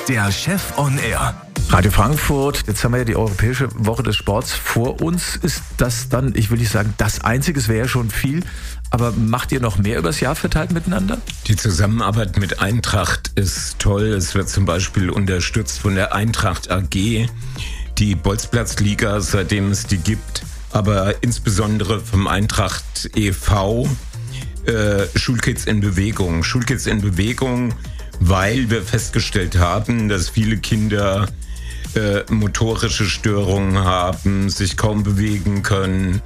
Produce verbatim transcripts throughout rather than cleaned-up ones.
Der Chef on Air. Radio Frankfurt, jetzt haben wir ja die Europäische Woche des Sports vor uns. Ist das dann, ich will nicht sagen, das Einzige, es wäre ja schon viel, aber macht ihr noch mehr übers Jahr verteilt miteinander? Die Zusammenarbeit mit Eintracht ist toll. Es wird zum Beispiel unterstützt von der Eintracht A G, die Bolzplatzliga, seitdem es die gibt, aber insbesondere vom Eintracht e V, äh, Schulkids in Bewegung. Schulkids in Bewegung, weil wir festgestellt haben, dass viele Kinder äh, motorische Störungen haben, sich kaum bewegen können.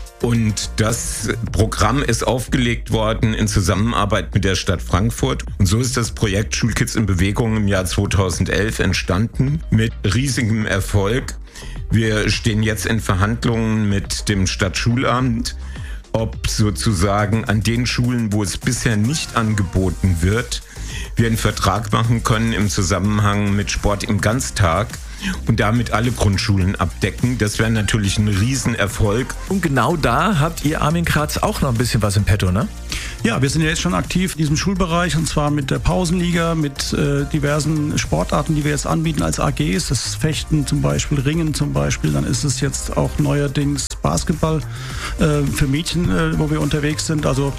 Und das Programm ist aufgelegt worden in Zusammenarbeit mit der Stadt Frankfurt. Und so ist das Projekt Schulkids in Bewegung im Jahr zweitausendelf entstanden mit riesigem Erfolg. Wir stehen jetzt in Verhandlungen mit dem Stadtschulamt, ob sozusagen an den Schulen, wo es bisher nicht angeboten wird, wir einen Vertrag machen können im Zusammenhang mit Sport im Ganztag und damit alle Grundschulen abdecken. Das wäre natürlich ein Riesenerfolg. Und genau da habt ihr, Armin Kratz, auch noch ein bisschen was im Petto, ne? Ja, wir sind ja jetzt schon aktiv in diesem Schulbereich, und zwar mit der Pausenliga, mit äh, diversen Sportarten, die wir jetzt anbieten als A Gs. Das Fechten zum Beispiel, Ringen zum Beispiel. Dann ist es jetzt auch neuerdings Basketball äh, für Mädchen, äh, wo wir unterwegs sind. Also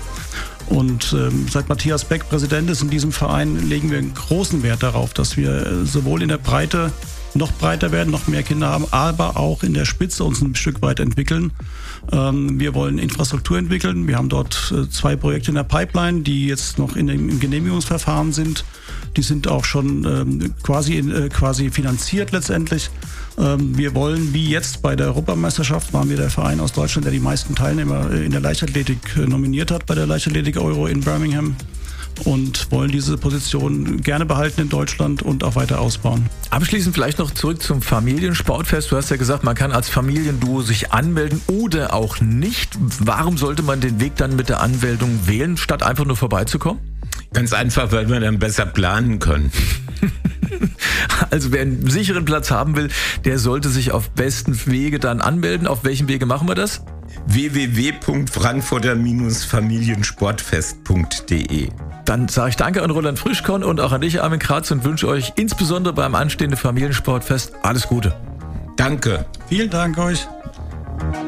Und ähm, seit Matthias Beck Präsident ist in diesem Verein, legen wir einen großen Wert darauf, dass wir äh, sowohl in der Breite noch breiter werden, noch mehr Kinder haben, aber auch in der Spitze uns ein Stück weit entwickeln. Ähm, wir wollen Infrastruktur entwickeln. Wir haben dort äh, zwei Projekte in der Pipeline, die jetzt noch in dem, im Genehmigungsverfahren sind. Die sind auch schon ähm, quasi, in, äh, quasi finanziert letztendlich. Ähm, wir wollen, wie jetzt bei der Europameisterschaft, waren wir der Verein aus Deutschland, der die meisten Teilnehmer in der Leichtathletik äh, nominiert hat bei der Leichtathletik Euro in Birmingham. Und wollen diese Position gerne behalten in Deutschland und auch weiter ausbauen. Abschließend vielleicht noch zurück zum Familiensportfest. Du hast ja gesagt, man kann als Familienduo sich anmelden oder auch nicht. Warum sollte man den Weg dann mit der Anmeldung wählen, statt einfach nur vorbeizukommen? Ganz einfach, weil wir dann besser planen können. Also wer einen sicheren Platz haben will, der sollte sich auf besten Wege dann anmelden. Auf welchem Wege machen wir das? w w w punkt frankfurter familiensportfest punkt d e. Dann sage ich danke an Roland Frischkorn und auch an dich, Armin Kratz, und wünsche euch insbesondere beim anstehenden Familiensportfest alles Gute. Danke. Vielen Dank euch.